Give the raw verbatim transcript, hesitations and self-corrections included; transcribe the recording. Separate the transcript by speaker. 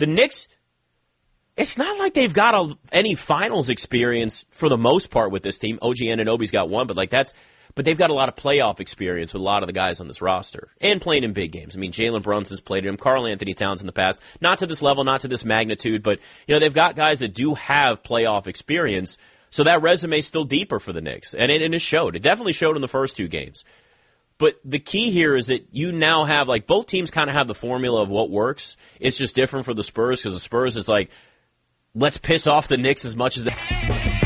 Speaker 1: the Knicks, it's not like they've got a, any finals experience for the most part with this team. O G Anunoby's got one, but like that's, but they've got a lot of playoff experience with a lot of the guys on this roster and playing in big games. I mean, Jalen Brunson's played him, Karl Anthony Towns in the past, not to this level, not to this magnitude, but you know they've got guys that do have playoff experience. So that resume is still deeper for the Knicks, and it, and it showed. It definitely showed in the first two games. But the key here is that you now have, like, both teams kind of have the formula of what works. It's just different for the Spurs because the Spurs is like, let's piss off the Knicks as much as they